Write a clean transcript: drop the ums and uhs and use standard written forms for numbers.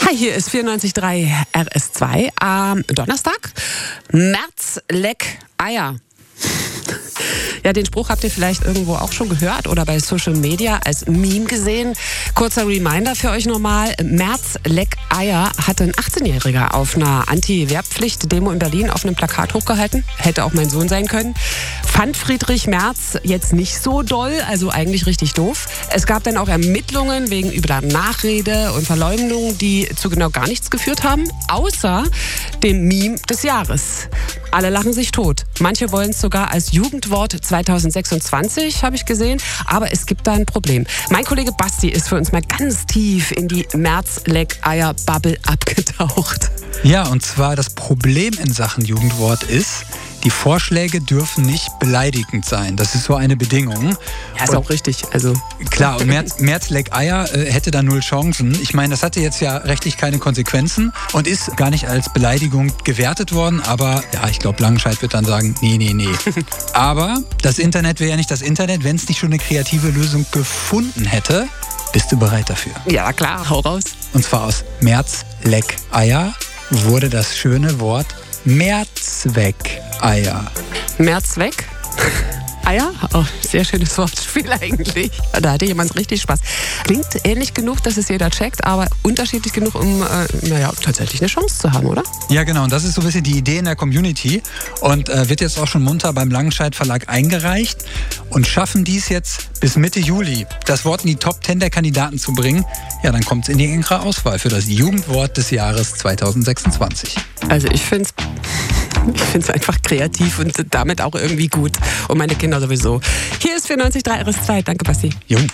Hi, hier ist 94.3 RS2 am Donnerstag. März leck Eier. Ja, den Spruch habt ihr vielleicht irgendwo auch schon gehört oder bei Social Media als Meme gesehen. Kurzer Reminder für euch nochmal. März leck Eier hatte ein 18-Jähriger auf einer Anti-Wehrpflicht-Demo in Berlin auf einem Plakat hochgehalten. Hätte auch mein Sohn sein können. Fand Friedrich Merz jetzt nicht so doll, also eigentlich richtig doof. Es gab dann auch Ermittlungen wegen übler Nachrede und Verleumdung, die zu genau gar nichts geführt haben, außer dem Meme des Jahres. Alle lachen sich tot. Manche wollen es sogar als Jugendwort 2026, habe ich gesehen. Aber es gibt da ein Problem. Mein Kollege Basti ist für uns mal ganz tief in die März-Leck-Eier-Bubble abgetaucht. Ja, und zwar das Problem in Sachen Jugendwort ist, die Vorschläge dürfen nicht beleidigend sein. Das ist so eine Bedingung. Ja, ist auch richtig. Also klar, und März leck Eier hätte da 0 Chancen. Ich meine, das hatte jetzt ja rechtlich keine Konsequenzen und ist gar nicht als Beleidigung gewertet worden. Aber ja, ich glaube, Langenscheidt wird dann sagen, nee. Aber das Internet wäre ja nicht das Internet, wenn es nicht schon eine kreative Lösung gefunden hätte. Bist du bereit dafür? Ja, klar, hau raus. Und zwar aus März leck Eier wurde das schöne Wort Mehrzweckeier. Mehrzweck? Eier? Oh, sehr schönes Wortspiel eigentlich. Da hatte jemand richtig Spaß. Klingt ähnlich genug, dass es jeder checkt, aber unterschiedlich genug, um tatsächlich eine Chance zu haben, oder? Ja, genau. Und das ist so ein bisschen die Idee in der Community und wird jetzt auch schon munter beim Langenscheidt Verlag eingereicht und schaffen dies jetzt bis Mitte Juli, das Wort in die Top 10 der Kandidaten zu bringen. Ja, dann kommt es in die engere Auswahl für das Jugendwort des Jahres 2026. Also ich finde es einfach kreativ und damit auch irgendwie gut. Und meine Kinder sowieso. Hier ist 94.3 RS2. Danke, Basti. Jo.